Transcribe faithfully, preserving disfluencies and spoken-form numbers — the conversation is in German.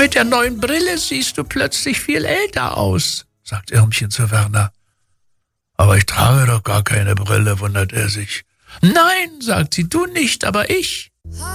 Mit der neuen Brille siehst du plötzlich viel älter aus, sagt Irmchen zu Werner. Aber ich trage doch gar keine Brille, wundert er sich. Nein, sagt sie, du nicht, aber ich.